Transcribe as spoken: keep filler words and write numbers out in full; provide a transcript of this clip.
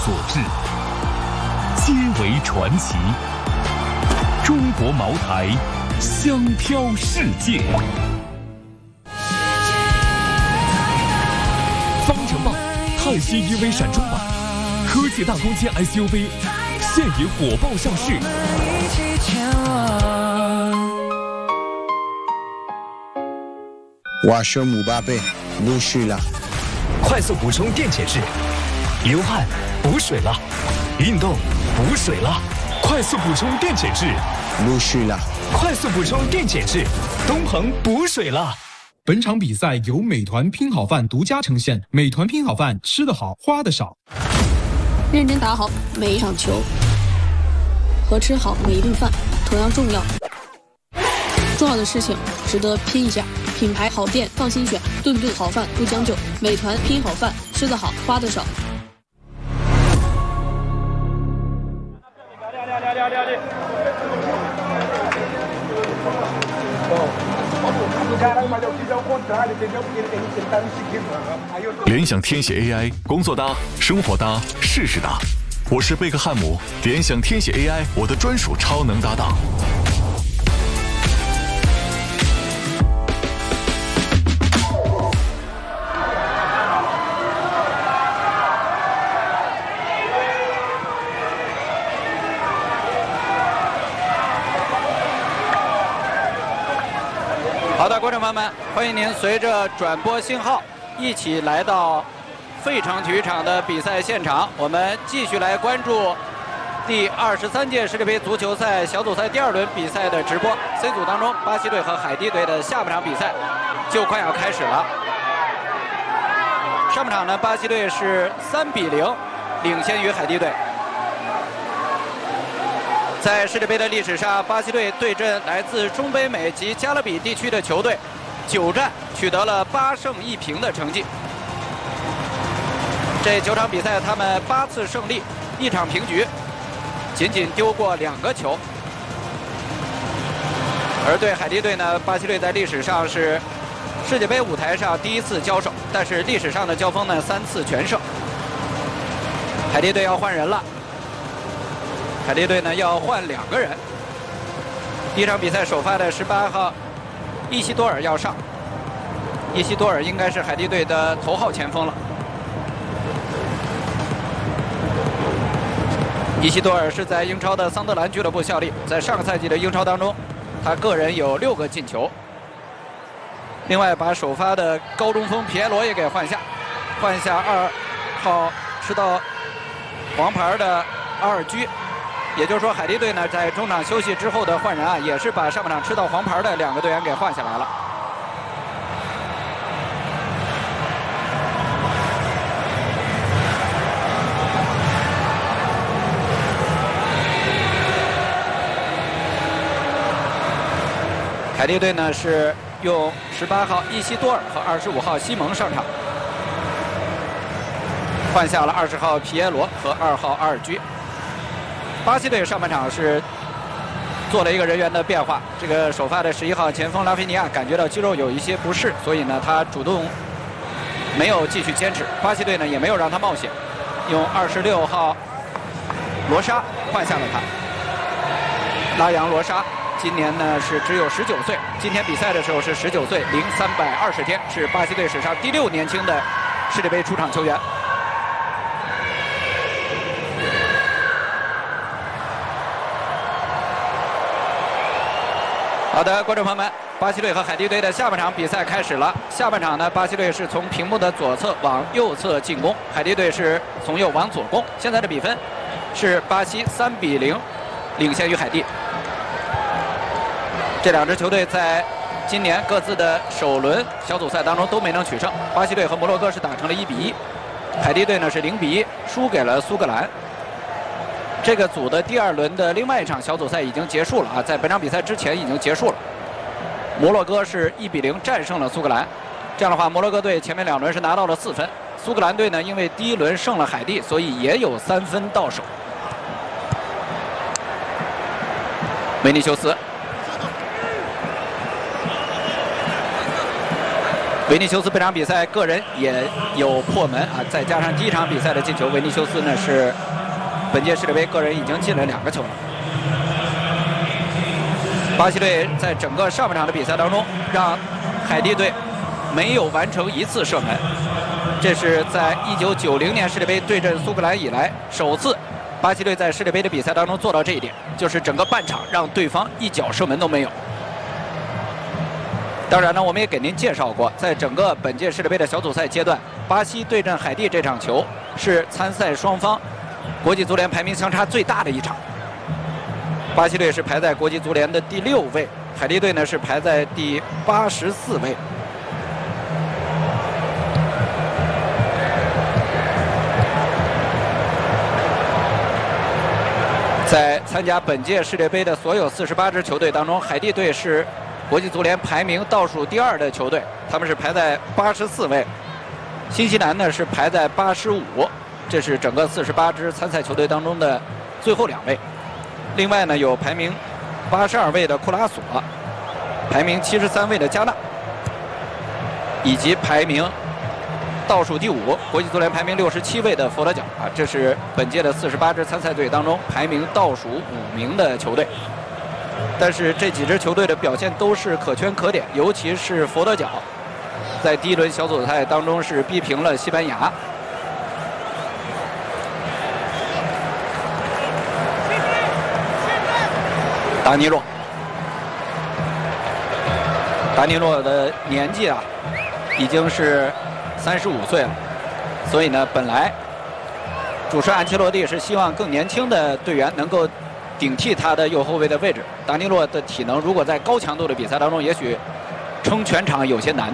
所至，皆为传奇。中国茅台，香飘世界。方程豹泰系 E V 闪充版，科技大空间 S U V， 现已火爆上市。 我是姆巴佩，陆续了。 快速补充电解质，流汗补水了，运动补水了，快速补充电解质， 陆续了。 快速补充电解质，东鹏补水了。 本场比赛由美团拼好饭独家呈现，美团拼好饭，吃得好，花得少。 认真打好每一场球，和吃好每一顿饭同样重要。重要的事情值得拼一下，品牌好店放心选，顿顿好饭不将就。美团拼好饭，吃得好，花得少。 联想天写 A I， 工作搭，生活搭，事事搭。我是贝克汉姆，联想天写 A I， 我的专属超能搭档。 好的，观众朋友们，欢迎您随着转播信号一起来到费城体育场的比赛现场。我们继续来关注第二十三届世界杯足球赛小组赛第二轮比赛的直播。C 组当中，巴西队和海地队的下半场比赛就快要开始了。上半场呢，巴西队是三比零领先于海地队。在世界杯的历史上，巴西队对阵来自中北美及加勒比地区的球队，九战取得了八胜一平的成绩。这九场比赛，他们八次胜利，一场平局，仅仅丢过两个球。而对海地队呢，巴西队在历史上是世界杯舞台上第一次交手，但是历史上的交锋呢，三次全胜。海地队要换人了。海地队呢要换两个人。第一场比赛首发的十八号伊西多尔要上，伊西多尔应该是海地队的头号前锋了。伊西多尔是在英超的桑德兰俱乐部效力，在上个赛季的英超当中，他个人有六个进球。另外把首发的高中锋皮埃罗也给换下，换下二号吃到黄牌的阿尔居。也就是说，海地队呢在中场休息之后的换人啊，也是把上半场吃到黄牌的两个队员给换下来了。海地队呢是用十八号伊西多尔和二十五号西蒙上场，换下了二十号皮耶罗和二号阿尔居。巴西队上半场是做了一个人员的变化，这个首发的十一号前锋拉菲尼亚感觉到肌肉有一些不适，所以呢他主动没有继续坚持。巴西队呢也没有让他冒险，用二十六号罗莎换下了他。拉扬罗莎今年呢是只有十九岁，今天比赛的时候是十九岁零三百二十天，是巴西队史上第六年轻的世界杯出场球员。好的，观众朋友们，巴西队和海地队的下半场比赛开始了。下半场呢，巴西队是从屏幕的左侧往右侧进攻，海地队是从右往左攻。现在的比分是巴西三比零领先于海地。这两支球队在今年各自的首轮小组赛当中都没能取胜。巴西队和摩洛哥是打成了一比一，海地队呢是零比一输给了苏格兰。这个组的第二轮的另外一场小组赛已经结束了啊，在本场比赛之前已经结束了。摩洛哥是一比零战胜了苏格兰，这样的话，摩洛哥队前面两轮是拿到了四分。苏格兰队呢，因为第一轮胜了海地，所以也有三分到手。维尼修斯， 维尼修斯本场比赛个人也有破门啊，再加上第一场比赛的进球，维尼修斯呢是本届世界杯个人已经进了两个球了。巴西队在整个上半场的比赛当中，让海地队没有完成一次射门，这是在一九九零年世界杯对阵苏格兰以来首次，巴西队在世界杯的比赛当中做到这一点，就是整个半场让对方一脚射门都没有。当然呢，我们也给您介绍过，在整个本届世界杯的小组赛阶段，巴西对阵海地这场球是参赛双方国际足联排名相差最大的一场。巴西队是排在国际足联的第六位，海地队呢是排在第八十四位。在参加本届世界杯的所有四十八支球队当中，海地队是国际足联排名倒数第二的球队，他们是排在八十四位。新西兰呢是排在八十五，这是整个四十八支参赛球队当中的最后两位。另外呢，有排名八十二位的库拉索，排名七十三位的加纳，以及排名倒数第五、国际足联排名六十七位的佛得角啊，这是本届的四十八支参赛队当中排名倒数五名的球队。但是这几支球队的表现都是可圈可点，尤其是佛得角，在第一轮小组赛当中是逼平了西班牙。达尼洛，达尼洛的年纪啊，已经是三十五岁了，所以呢，本来主帅安切洛蒂是希望更年轻的队员能够顶替他的右后卫的位置。达尼洛的体能如果在高强度的比赛当中，也许撑全场有些难。